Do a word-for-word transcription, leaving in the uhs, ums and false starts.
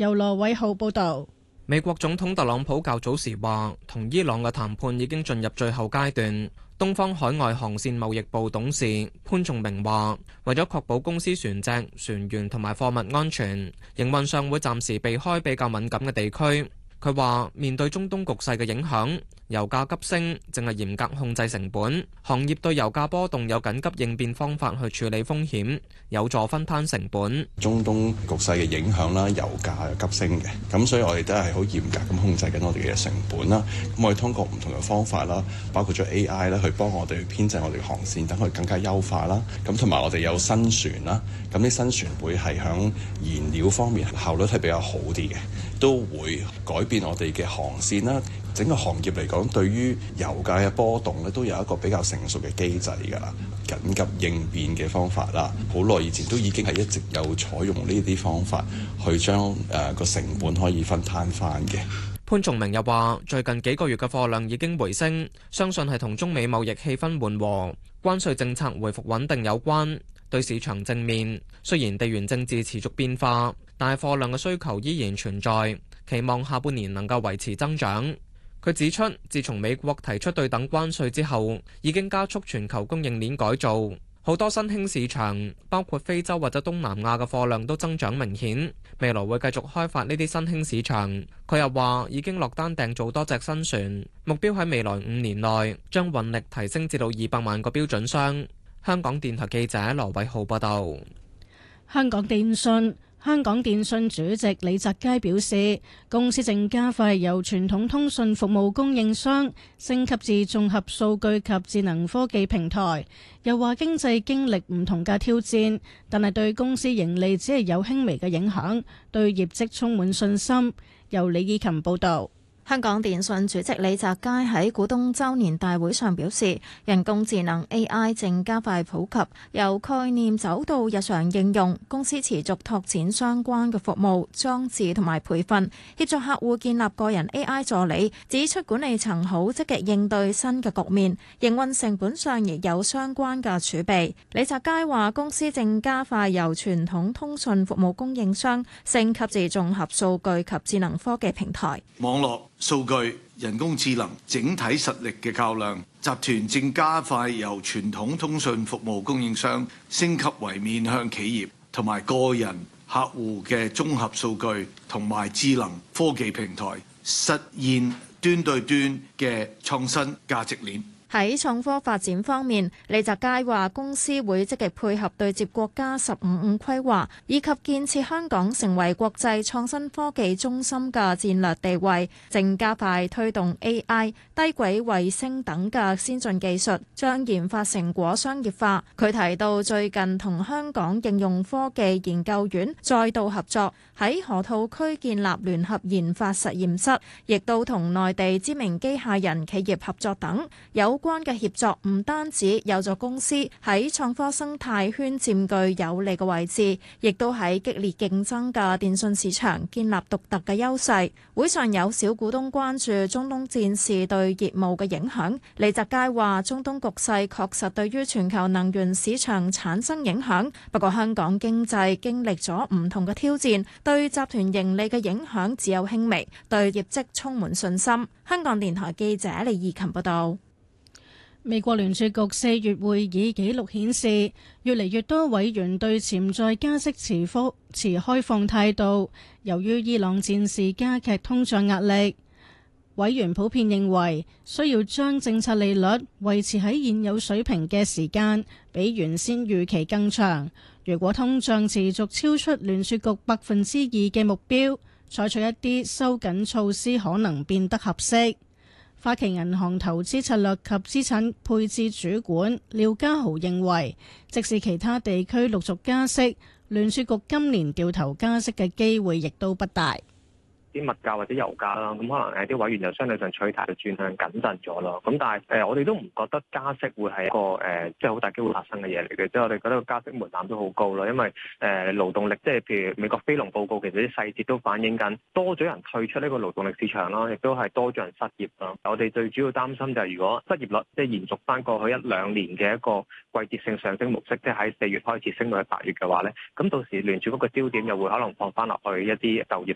由羅偉浩報導。 美國總統特朗普較早時話，同伊朗嘅談判已經進入最後階段。東方海外航線貿易部董事潘仲明話，為咗確保公司船隻、船員同埋貨物安全，營運上會暫時避開比較敏感嘅地區。佢話面對中東局勢嘅影響，油價急升，淨係嚴格控制成本。行業對油價波動有緊急應變方法去處理風險，有助分攤成本。 中東局勢嘅影響啦，油價係急升嘅，咁所以我哋都係好嚴格咁控制緊我哋嘅成本啦。咁我哋通過唔同嘅方法啦，包括咗 A I 啦，去幫我哋編製我哋嘅航線，等佢更加優化啦。咁同埋我哋有新船啦，咁啲新船會係響燃料方面效率係比較好啲嘅，都會改變我哋嘅航線啦。整個行業嚟講，對於油價嘅波動咧，都有一個比較成熟嘅機制㗎啦，緊急應變嘅方法啦。好耐以前都已經係一直有採用呢啲方法，去將誒個成本可以分攤翻嘅。 潘仲明又話：最近幾個月嘅貨量已經回升，相信係同中美貿易氣氛緩和、關稅政策回復穩定有關，對市場正面。雖然地緣政治持續變化，但係貨量嘅需求依然存在，期望下半年能夠維持增長。佢指出，自從美國提出對等關稅之後，已經加速全球供應鏈改造，好多新興市場，包括非洲或者東南亞嘅貨量都增長明顯。未來會繼續開發呢啲新興市場。佢又話已經落單訂做多隻新船，目標喺未來五年內將運力提升至到二百萬個標準箱。香港電台記者羅偉浩報道。 香港電訊香港電訊主席李澤楷表示，公司正加快由傳統通訊服務供應商升級至綜合數據及智能科技平台。又話經濟經歷唔同嘅挑戰，但係對公司盈利只係有輕微嘅影響，對業績充滿信心。由李以琴報道。 香港電訊主席李澤楷喺股東周年大會上表示，人工智能 A I 正加快普及，由概念走到日常應用。公司持續拓展相關嘅服務、裝置同埋培訓，協助客戶建立個人 A I 助理。指出管理層好積極應對新嘅局面，營運成本上亦有相關嘅儲備。李澤楷話，公司正加快由傳統通訊服務供應商升級至綜合數據及智能科技平台。 網絡數據、人工智能整體實力嘅較量，集團正加快由傳統通訊服務供應商升級為面向企業同埋個人客戶嘅綜合數據同埋智能科技平台，實現端對端嘅創新價值鏈。 喺創科發展方面，李澤楷話公司會積極配合對接國家十五五規劃，以及建設香港成為國際創新科技中心嘅戰略地位，正加快推動 A I、低軌衛星等嘅先進技術，將研發成果商業化。佢提到最近同香港應用科技研究院再度合作，喺河套區建立聯合研發實驗室，亦都同內地知名機械人企業合作等。有關嘅協作唔單止有助公司喺創科生態圈佔據有利嘅位置，亦都喺激烈競爭嘅電信市場建立獨特嘅優勢。會上有小股東關注中東戰事對業務嘅影響。李澤楷話：中東局勢確實對於全球能源市場產生影響，不過香港經濟經歷咗唔同嘅挑戰，對集團盈利嘅影響只有輕微，對業績充滿信心。香港電台記者李義琴報道。 美國聯儲局四月會議記錄顯示，越嚟越多委員對潛在加息持科持開放態度。由於伊朗戰事加劇通脹壓力，委員普遍認為需要將政策利率維持喺現有水平嘅時間比原先預期更長。如果通脹持續超出聯儲局百分之二嘅目標，採取一啲收緊措施可能變得合適。花旗銀行投資策略及資產配置主管廖家豪認為，即使其他地區陸續加息，聯儲局今年掉頭加息嘅機會亦都不大。 啲物價或者油價啦，咁可能誒啲委員就相對上取態就轉向謹慎咗咯。咁但係誒、呃，我哋都唔覺得加息會係一個誒，即係好大機會發生嘅嘢嚟嘅。即係我哋覺得個加息門檻都好高咯，因為誒、呃、勞動力，即係譬如美國非農報告，其實啲細節都反映緊多咗人退出呢個勞動力市場啦，亦都係多咗人失業啦。我哋最主要擔心就係如果失業率即係延續翻過去一兩年嘅一個季節性上升模式，即係喺四月開始升到去八月嘅話咧，咁到時聯儲嗰個焦點又會可能放翻落去一啲就業